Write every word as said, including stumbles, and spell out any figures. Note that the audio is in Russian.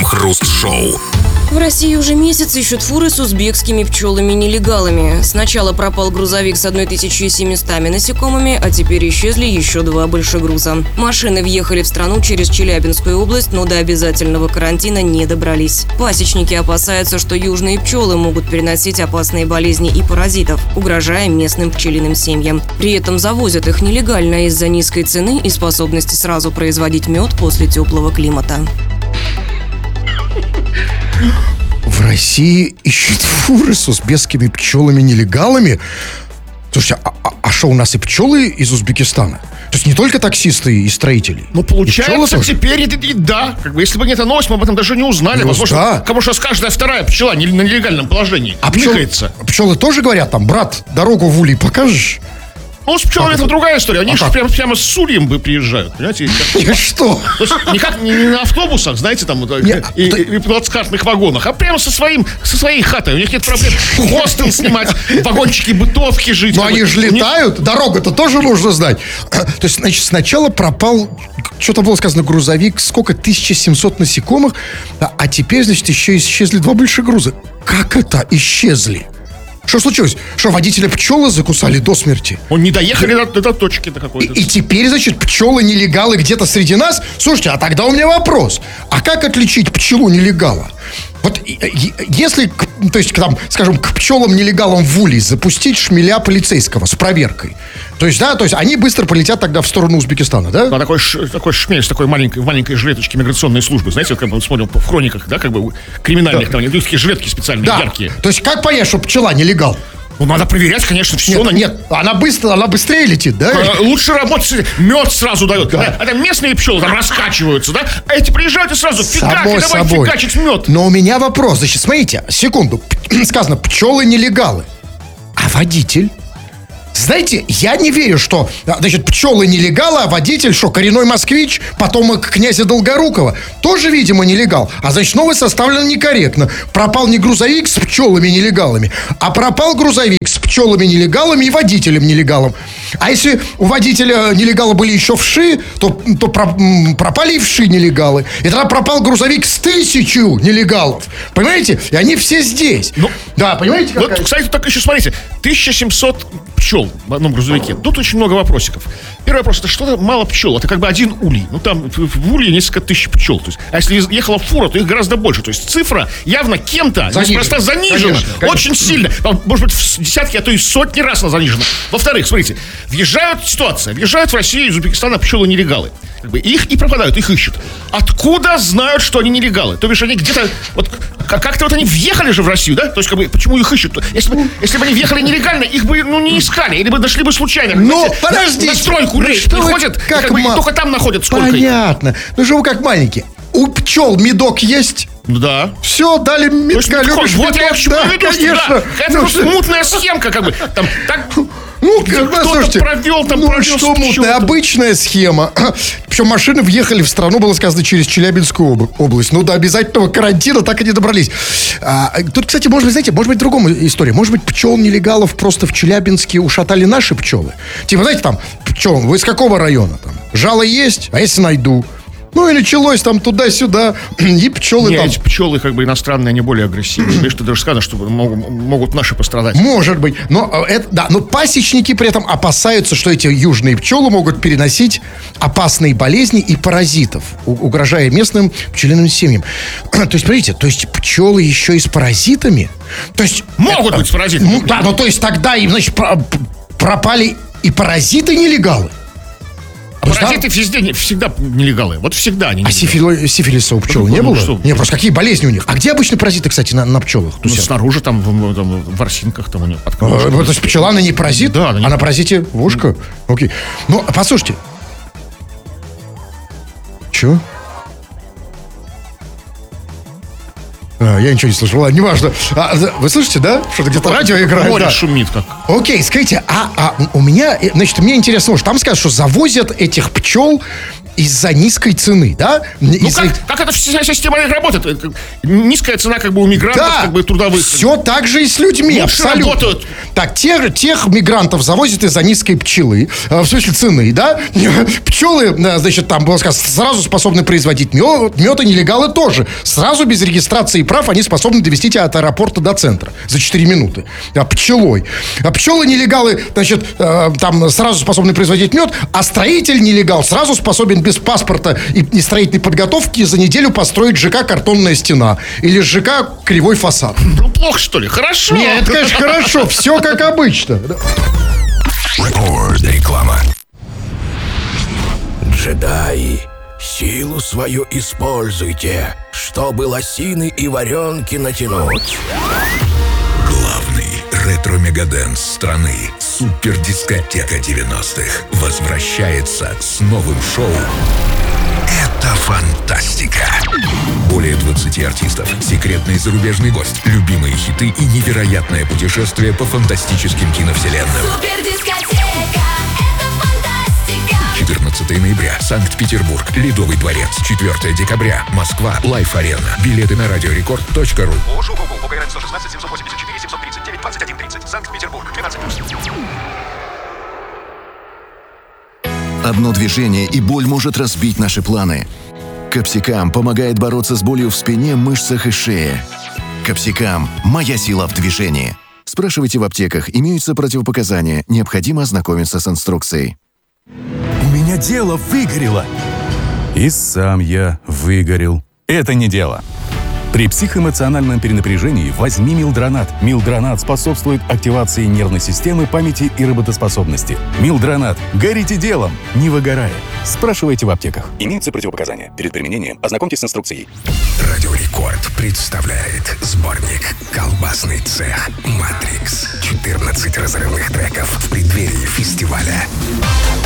Крем-хруст-шоу. В России уже месяц ищут фуры с узбекскими пчелами-нелегалами. Сначала пропал грузовик с тысячей семьюстами насекомыми, а теперь исчезли еще два большегруза. Машины въехали в страну через Челябинскую область, но до обязательного карантина не добрались. Пасечники опасаются, что южные пчелы могут переносить опасные болезни и паразитов, угрожая местным пчелиным семьям. При этом завозят их нелегально из-за низкой цены и способности сразу производить мед после теплого климата. В России ищут фуры с узбекскими пчелами-нелегалами? Слушайте, а что, у нас и пчелы из Узбекистана? То есть не только таксисты и строители? Ну, получается, теперь и, и да. Как бы, если бы не эта новость, мы об этом даже не узнали. Ну, возможно, да. Кому что каждая вторая пчела не, на нелегальном положении. А пчел, пчелы тоже говорят там: брат, дорогу в улей покажешь? Ну, с пчелами это другая история. Они а же прямо, прямо с ульем бы приезжают, понимаете? Как... Что? То есть никак не, не на автобусах, знаете, там Нет, и, то... и, и плацкартных вагонах, а прямо со, своим, со своей хатой. У них нет проблем хостел снимать, вагончики, бытовки жить. Но они же летают, них... дорогу-то тоже нужно знать. То есть, значит, сначала пропал, что-то было сказано, грузовик, сколько, тысяча семьсот насекомых, а, а теперь, значит, еще исчезли два большегруза. Как это исчезли? Что случилось? Что, водителя пчелы закусали до смерти? Он не доехали до, до точки до какой-то. И, и теперь, значит, пчелы-нелегалы где-то среди нас? Слушайте, а тогда у меня вопрос. А как отличить пчелу-нелегала? Вот если, то есть, там, скажем, к пчелам-нелегалам в улей запустить шмеля полицейского с проверкой, то есть, да, то есть они быстро полетят тогда в сторону Узбекистана, да? А такой, такой шмель с такой маленькой, маленькой жилеточки миграционной службы, знаете, вот как мы смотрим в хрониках, да, как бы криминальных, да. Там, они такие жилетки специальные, да. Яркие. То есть как понять, что пчела нелегал? Ну, надо проверять, конечно, все. Нет, на... нет, она быстро, она быстрее летит, да? А, лучше работать, мед сразу дают. Да. А там местные пчелы там раскачиваются, да? А эти приезжают и сразу фигак, и давай фигачить мед. Но у меня вопрос, значит, смотрите, секунду. Сказано, пчелы-нелегалы. А водитель? Знаете, я не верю, что, значит, пчелы-нелегалы, а водитель, что, коренной москвич, потомок князя Долгорукова, тоже, видимо, нелегал. А значит, новость составлена некорректно. Пропал не грузовик с пчелами-нелегалами, а пропал грузовик с пчелами-нелегалами и водителем-нелегалом. А если у водителя нелегала были еще вши, то, то про, пропали и вши-нелегалы. И тогда пропал грузовик с тысячу нелегалов. Понимаете? И они все здесь. Ну, да, понимаете? Вот, какая... кстати, так еще смотрите. тысяча семьсот пчел в одном грузовике. Тут очень много вопросиков. Первый вопрос, это что-то мало пчел. Это как бы один улей. Ну, там в улье несколько тысяч пчел. То есть, а если ехала фура, то их гораздо больше. То есть цифра явно кем-то неспроста занижена. Конечно, конечно. Очень сильно. Там, может быть, в десятки, а то и сотни раз она занижена. Во-вторых, смотрите, въезжают ситуация. Въезжают в Россию из Узбекистана пчелы-нелегалы. Как бы их и пропадают, их ищут. Откуда знают, что они нелегалы? То бишь, они где-то, вот, как-то вот они въехали же в Россию, да? То есть, как бы, почему их ищут? Если бы, если бы они въехали нелегально, их бы, ну, не искали. Или бы нашли бы случайно. Ну, подождите. На стройку приходят, как, как бы, ма... только там находят сколько. Понятно. Их. Ну, же вы как маленькие. У пчел медок есть? Да. Все, дали медка, любишь вот медок? Я к чему да, веду, конечно. Да. Это ну, просто мутная схемка, как бы. Там, так... Ну, кто-то слушайте, провел, там ну провел что мутная, обычная схема. Причем машины въехали в страну, было сказано, через Челябинскую область. Ну, до обязательного карантина так и не добрались. А, тут, кстати, может быть, знаете, может быть, другая история. Может быть, пчел-нелегалов просто в Челябинске ушатали наши пчелы. Типа, знаете, там, пчел, вы из какого района? Там, жало есть, а если найду? Ну и началось там туда-сюда, и пчелы Нет, там... эти пчелы как бы иностранные, они более агрессивные. Видишь, ты даже сказано, что могут, могут наши пострадать. Может быть, но, это, да, но пасечники при этом опасаются, что эти южные пчелы могут переносить опасные болезни и паразитов, угрожая местным пчелиным семьям. То есть, смотрите, то есть пчелы еще и с паразитами? То есть... Могут это, быть с паразитами. Ну, да, ну то есть тогда им, значит, пропали и паразиты-нелегалы. А паразиты везде, всегда нелегалы. Вот всегда они. А сифили, сифилиса у пчел ну, не ну, было? Что? Не, просто какие болезни у них? А где обычно паразиты, кстати, на, на пчелах? Ну, снаружи, там, в, там, в ворсинках, там у них. А, то есть пчела, она не паразит? Да, она не... А на паразите в ушко? Mm. Окей. Ну, послушайте. Че? А, я ничего не слышал, ладно, неважно. А, вы слышите, да? Что-то где-то радио играет. Море да. шумит как. Окей, скажите, а, а у меня, значит, мне интересно, что там сказано, что завозят этих пчел из-за низкой цены, да? Ну из-за... как, как эта вся система работает? Низкая цена как бы у мигрантов, да, как бы трудовых. Все так же и с людьми, лучше абсолютно. Работают. Так, тех, тех мигрантов завозят из-за низкой пчелы, э, в смысле цены, да? Пчелы, э, значит, там было сказано, сразу способны производить мед, мед, и нелегалы тоже. Сразу без регистрации прав они способны довести тебя от аэропорта до центра за четыре минуты. А пчелой. А пчелы-нелегалы, значит, э, там сразу способны производить мед, а строитель-нелегал сразу способен без паспорта и, и строительной подготовки за неделю построить ЖК «Картонная стена» или ЖК «Кривой фасад». Ну, плохо, что ли? Хорошо. Нет, это, конечно, хорошо. Все как обычно. Реклама. Джедаи, силу свою используйте, чтобы лосины и варенки натянуть. Главный ретро-мегадэнс страны «Супердискотека девяностых» возвращается с новым шоу. Это фантастика. Более двадцати артистов, секретный зарубежный гость, любимые хиты и невероятное путешествие по фантастическим киновселенным. Супердискотека, это фантастика. четырнадцатого ноября, Санкт-Петербург, Ледовый дворец. четвёртого декабря, Москва, Лайф Арена. Билеты на радиорекорд точка ру. Одно движение, и боль может разбить наши планы. Капсикам помогает бороться с болью в спине, мышцах и шее. Капсикам – моя сила в движении. Спрашивайте в аптеках, имеются противопоказания, необходимо ознакомиться с инструкцией. У меня дело выгорело. И сам я выгорел. Это не дело. При психоэмоциональном перенапряжении возьми Милдронат. Милдронат способствует активации нервной системы, памяти и работоспособности. Милдронат. Горите делом, не выгорая. Спрашивайте в аптеках. Имеются противопоказания. Перед применением ознакомьтесь с инструкцией. Радио Рекорд представляет сборник «Колбасный цех Матрикс». четырнадцать разрывных треков в преддверии фестиваля.